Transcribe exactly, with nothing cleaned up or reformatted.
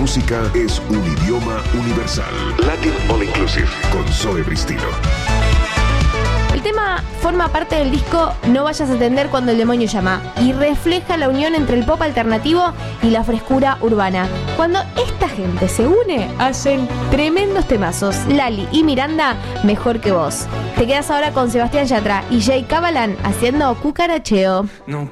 música es un idioma universal. Latin All Inclusive con Zoe Bristilo. El tema forma parte del disco No vayas a atender cuando el demonio llama y refleja la unión entre el pop alternativo y la frescura urbana. Cuando esta gente se une, hacen tremendos temazos. Lali y Miranda, Mejor que vos. Te quedas ahora con Sebastián Yatra y Jay Cabalan haciendo Cucaracheo. No